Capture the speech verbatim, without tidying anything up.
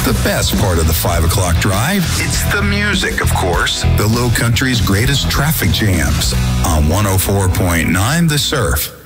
the best part of the five o'clock drive? It's the music, of course. The Low Country's greatest traffic jams on one oh four point nine The Surf.